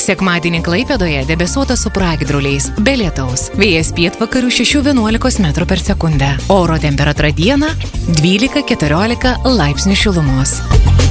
Sekmadienį Klaipėdoje debesuota su pragiedruliais, be lietaus. Vėjas pietvakarių 6–11 m/s. Oro temperatūra dieną 12–14 laipsnių šilumos.